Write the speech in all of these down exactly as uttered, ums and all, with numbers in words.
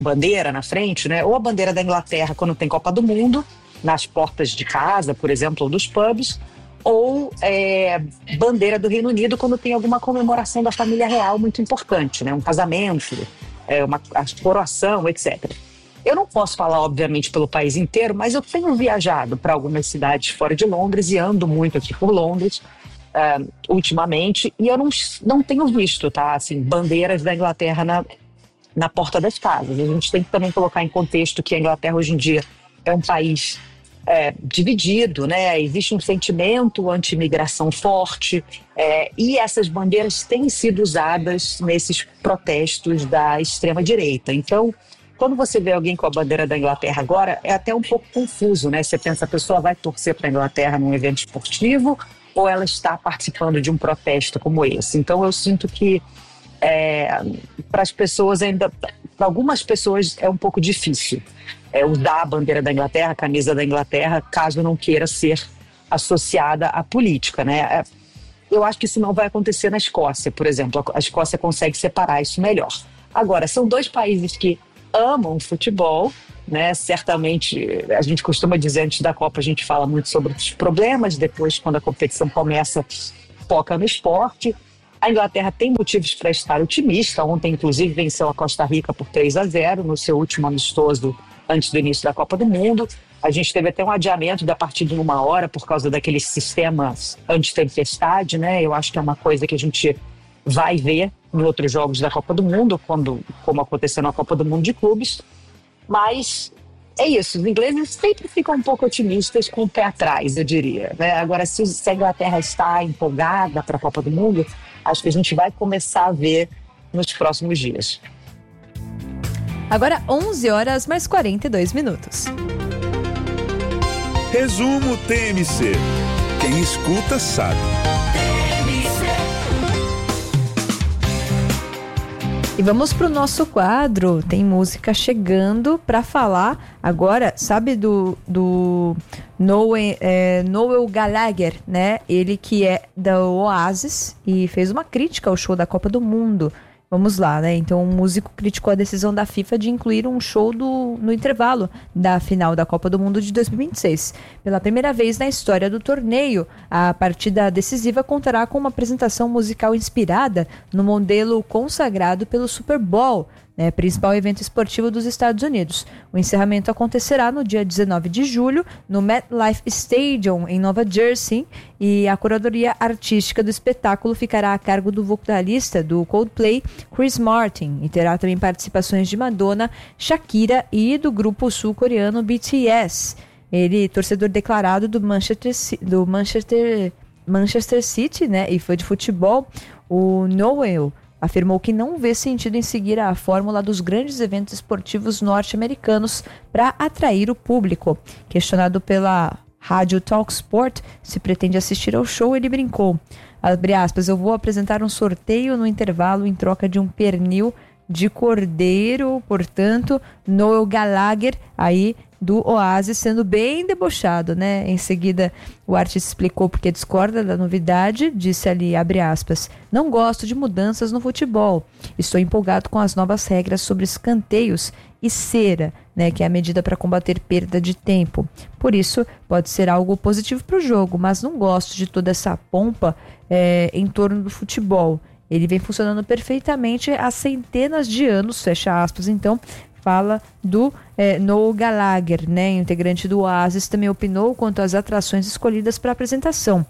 bandeira na frente, né? Ou a bandeira da Inglaterra quando tem Copa do Mundo, nas portas de casa, por exemplo, ou dos pubs, ou é, bandeira do Reino Unido quando tem alguma comemoração da família real muito importante, né? Um casamento, é, uma a coroação, etcétera. Eu não posso falar, obviamente, pelo país inteiro, mas eu tenho viajado para algumas cidades fora de Londres e ando muito aqui por Londres uh, ultimamente, e eu não, não tenho visto, tá, assim, bandeiras da Inglaterra na, na porta das casas. A gente tem que também colocar em contexto que a Inglaterra hoje em dia é um país é, dividido, né? Existe um sentimento anti-imigração forte, é, e essas bandeiras têm sido usadas nesses protestos da extrema-direita. Então, quando você vê alguém com a bandeira da Inglaterra agora, é até um pouco confuso, né? Você pensa, a pessoa vai torcer para a Inglaterra num evento esportivo ou ela está participando de um protesto como esse? Então, eu sinto que é, para as pessoas ainda, para algumas pessoas é um pouco difícil é, usar a bandeira da Inglaterra, a camisa da Inglaterra, caso não queira ser associada à política, né? É, eu acho que isso não vai acontecer na Escócia, por exemplo. A Escócia consegue separar isso melhor. Agora, são dois países que amam futebol, né? Certamente, a gente costuma dizer, antes da Copa a gente fala muito sobre os problemas, depois quando a competição começa, foca no esporte. A Inglaterra tem motivos para estar otimista. Ontem, inclusive, venceu a Costa Rica por três a zero no seu último amistoso antes do início da Copa do Mundo. A gente teve até um adiamento da partida em uma hora por causa daqueles sistemas anti-tempestade, né? Eu acho que é uma coisa que a gente vai ver em outros jogos da Copa do Mundo, quando, como aconteceu na Copa do Mundo de clubes. Mas é isso, os ingleses sempre ficam um pouco otimistas, com o pé atrás, eu diria, né? Agora, se a Inglaterra está empolgada para a Copa do Mundo, acho que a gente vai começar a ver nos próximos dias. Agora onze horas mais quarenta e dois minutos. Resumo T M C. Quem escuta sabe. E vamos pro nosso quadro. Tem música chegando para falar agora, sabe, do, do Noel, é, Noel Gallagher, né? Ele que é da Oasis e fez uma crítica ao show da Copa do Mundo. Vamos lá, né? Então, o músico criticou a decisão da FIFA de incluir um show do, no intervalo da final da Copa do Mundo de dois mil e vinte e seis. Pela primeira vez na história do torneio, a partida decisiva contará com uma apresentação musical inspirada no modelo consagrado pelo Super Bowl, né, principal evento esportivo dos Estados Unidos. O encerramento acontecerá no dia dezenove de julho, no MetLife Stadium, em Nova Jersey, e a curadoria artística do espetáculo ficará a cargo do vocalista do Coldplay, Chris Martin, e terá também participações de Madonna, Shakira e do grupo sul-coreano B T S. Ele, torcedor declarado do Manchester, do Manchester, Manchester City, né, e foi de futebol, o Noel afirmou que não vê sentido em seguir a fórmula dos grandes eventos esportivos norte-americanos para atrair o público. Questionado pela rádio TalkSport se pretende assistir ao show, ele brincou, abre aspas, eu vou apresentar um sorteio no intervalo em troca de um pernil de cordeiro, portanto, Noel Gallagher, aí do Oasis, sendo bem debochado, né? Em seguida, o artista explicou porque discorda da novidade, disse ali, abre aspas, não gosto de mudanças no futebol, estou empolgado com as novas regras sobre escanteios e cera, né? Que é a medida para combater perda de tempo. Por isso, pode ser algo positivo para o jogo, mas não gosto de toda essa pompa é, em torno do futebol. Ele vem funcionando perfeitamente há centenas de anos, fecha aspas, então, fala do é, Noel Gallagher, né, integrante do Oasis, também opinou quanto às atrações escolhidas para a apresentação.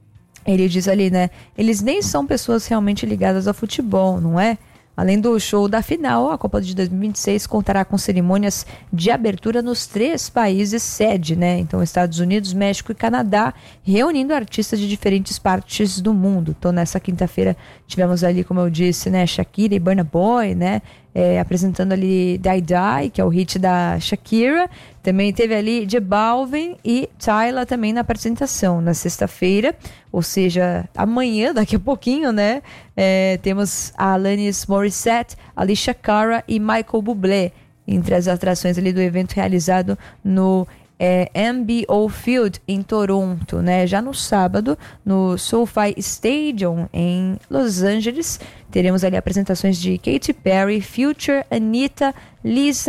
Ele diz ali, né, eles nem são pessoas realmente ligadas ao futebol, não é? Além do show da final, a Copa de dois mil e vinte e seis contará com cerimônias de abertura nos três países sede, né? Então, Estados Unidos, México e Canadá, reunindo artistas de diferentes partes do mundo. Então, nessa quinta-feira, tivemos ali, como eu disse, né, Shakira e Burna Boy, né? É, apresentando ali Die Die, que é o hit da Shakira. Também teve ali J Balvin e Tyla também na apresentação. Na sexta-feira, ou seja, amanhã, daqui a pouquinho, né? É, temos a Alanis Morissette, Alicia Cara e Michael Bublé, entre as atrações ali do evento realizado no é, M B O Field em Toronto, né? Já no sábado, no SoFi Stadium em Los Angeles, teremos ali apresentações de Katy Perry, Future, Anitta, Lisa